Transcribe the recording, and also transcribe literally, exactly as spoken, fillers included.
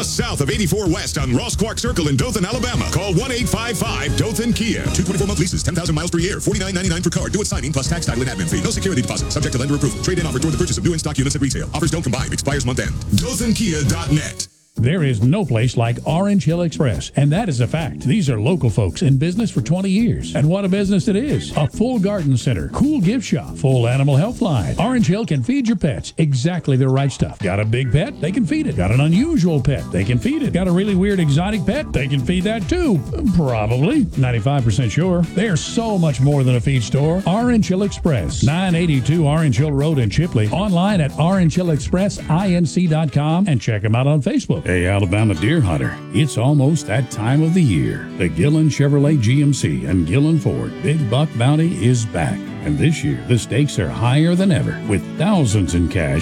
just south of eighty-four West on Ross Clark Circle in Dothan, Alabama. Call one eight five five Dothan Kia. Two twenty-four month leases, ten thousand miles per year, forty-nine ninety-nine per car. Do it signing plus tax, title, and admin fee. No security deposit. Subject to lender approval. Trade-in offer toward the purchase of new in-stock units at retail. Offers don't combine. Expires month end. Dothan Kia dot net. There is no place like Orange Hill Express, and that is a fact. These are local folks in business for twenty years. And what a business it is. A full garden center, cool gift shop, full animal health line. Orange Hill can feed your pets exactly the right stuff. Got a big pet? They can feed it. Got an unusual pet? They can feed it. Got a really weird exotic pet? They can feed that too. Probably. ninety-five percent sure. They're so much more than a feed store. Orange Hill Express, nine eighty-two Orange Hill Road in Chipley. Online at orange hill express inc dot com and check them out on Facebook. Hey, Alabama deer hunter, it's almost that time of the year. The Gillen Chevrolet G M C and Gillen Ford Big Buck Bounty is back. And this year, the stakes are higher than ever, with thousands in cash